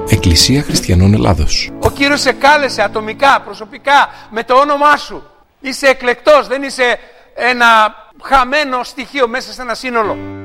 Εκκλησία Χριστιανών Ελλάδος. Ο Κύριος σε κάλεσε ατομικά, προσωπικά, με το όνομά σου. Είσαι εκλεκτός, δεν είσαι ένα χαμένο στοιχείο μέσα σε ένα σύνολο.